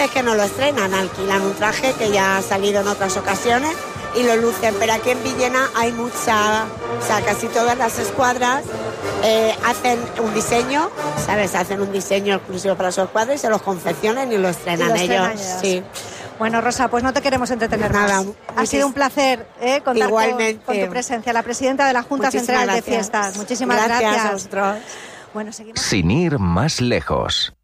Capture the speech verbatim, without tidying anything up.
veces que no lo estrenan, alquilan un traje que ya ha salido en otras ocasiones y lo lucen, pero aquí en Villena hay mucha, o sea, casi todas las escuadras eh, hacen un diseño, ¿sabes? Hacen un diseño exclusivo para sus escuadras y se los confeccionan y lo estrenan, y lo estrenan ellos. ellos. Sí. Bueno, Rosa, pues no te queremos entretener Nada, más. Ha sido un placer ¿eh? contar con, con tu presencia, la presidenta de la Junta Muchísimas Central gracias. de Fiestas. Muchísimas gracias. gracias. a vosotros. Bueno, seguimos. Sin ir más lejos.